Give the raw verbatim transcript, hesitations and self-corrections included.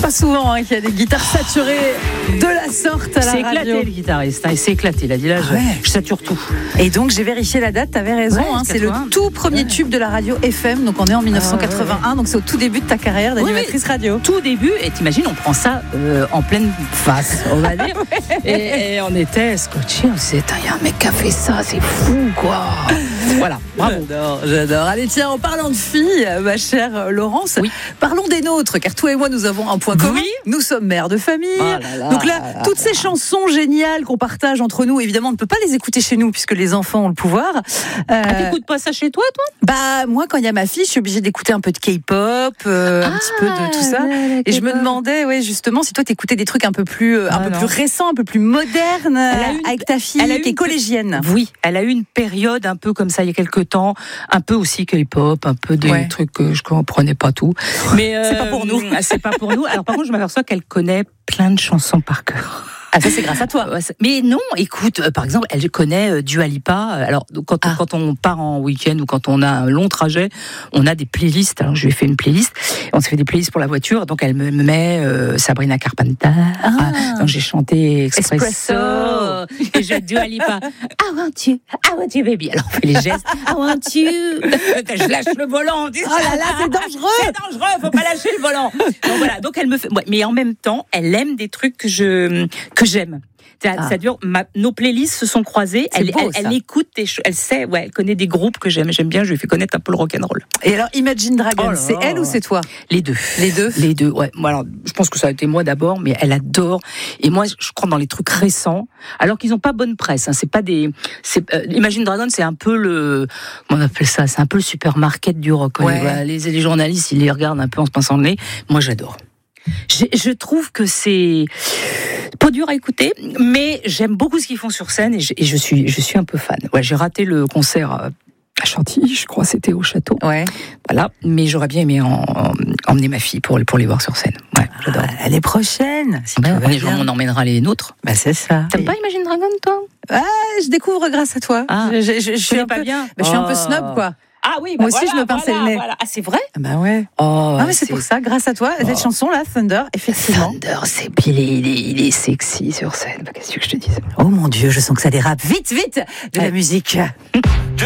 pas souvent hein, qu'il y a des guitares saturées de la sorte à la c'est radio. C'est éclaté le guitariste, hein, il s'est éclaté. Il a dit là, je, ouais. je sature tout. Et donc j'ai vérifié la date, t'avais raison, ouais, hein, c'est le tout premier ouais. tube de la radio F M, donc on est en dix-neuf cent quatre-vingt-un, ah, ouais. donc c'est au tout début de ta carrière d'animatrice oui, radio. Tout début, et t'imagines, on prend ça euh, en pleine face, on va dire. ouais. et, et on était scotchés, on se disait, il y a un mec qui a fait ça, c'est fou quoi. Voilà, bravo. J'adore, j'adore. Allez, tiens, en parlant de filles, ma chère Laurence, oui. parlons des nôtres, car toi et moi, nous avons un point commun. Oui. Nous sommes mères de famille. Oh là là, Donc là, là toutes là, ces là. chansons géniales qu'on partage entre nous, évidemment, on ne peut pas les écouter chez nous, puisque les enfants ont le pouvoir. Euh... Ah, t'écoutes pas ça chez toi, toi ? Bah, moi, quand il y a ma fille, je suis obligée d'écouter un peu de K-pop, euh, ah, un petit peu de tout ça. Et je me demandais, ouais, justement, si toi, t'écoutais des trucs un peu plus, euh, un ah, peu plus récents, un peu plus modernes, une... avec ta fille elle a qui est collégienne. Oui, elle a eu une période un peu comme ça, il y a quelques temps, un peu aussi K-pop, un peu des ouais. trucs que je comprenais pas tout. Mais euh, c'est pas pour nous. C'est pas pour nous. Alors par contre, je m'aperçois qu'elle connaît plein de chansons par cœur. Ah, ça, c'est grâce à toi. Mais non, écoute, euh, par exemple, elle connaît euh, Dua Lipa. Alors, quand, ah. quand on part en week-end ou quand on a un long trajet, on a des playlists. Alors, je lui ai fait une playlist. On s'est fait des playlists pour la voiture. Donc, elle me met euh, Sabrina Carpenter. Ah. Donc, j'ai chanté Expresso. Expresso. Et je Dua Lipa. I want you, I want you, baby. Alors, on fait les gestes. I want you. Je lâche le volant. Oh là là, c'est dangereux. C'est dangereux, faut pas lâcher le volant. Donc, voilà. Donc, elle me fait. Mais en même temps, elle aime des trucs que je. que j'aime. Ah. Ça dure, ma, nos playlists se sont croisées. Elle, beau, elle, elle écoute des choses. Elle sait, ouais, elle connaît des groupes que j'aime. J'aime bien. Je lui ai fait connaître un peu le rock'n'roll. Et alors, Imagine Dragons, oh c'est elle ou c'est toi ? Les deux. Les deux. Les deux. Ouais. Moi, alors, je pense que ça a été moi d'abord, mais elle adore. Et moi, je crois dans les trucs récents, alors qu'ils n'ont pas bonne presse. Hein. C'est pas des. C'est, euh, Imagine Dragons, c'est un peu le. Comment on appelle ça ? C'est un peu le supermarket du rock. Ouais. Ouais, les, les journalistes, ils les regardent un peu en se pinçant le nez. Moi, j'adore. Je, je trouve que c'est pas dur à écouter, mais j'aime beaucoup ce qu'ils font sur scène et je, et je suis, je suis un peu fan. Ouais, j'ai raté le concert à Chantilly, je crois, c'était au château. Ouais. Voilà, mais j'aurais bien aimé en, en, emmener ma fille pour, pour les voir sur scène. Ouais, j'adore. Ah, l'année prochaine. Si ben, les gens, on emmènera les nôtres. Bah c'est ça. T'aimes et... pas Imagine Dragon, toi ? Ah, je découvre grâce à toi. Ah, je, je, je, je suis un pas peu, bien. Bah, je suis oh. un peu snob, quoi. Ah oui, moi bah aussi voilà, je me pinçais voilà, le nez. Voilà. Ah c'est vrai ? Bah ouais. Oh, ah mais c'est, c'est pour ça, grâce à toi, oh. cette chanson là, Thunder, effectivement. Thunder, c'est il est, il est, il est sexy sur scène. Qu'est-ce que je te dis ? Oh mon Dieu, je sens que ça dérape. Vite, vite de ouais. la musique.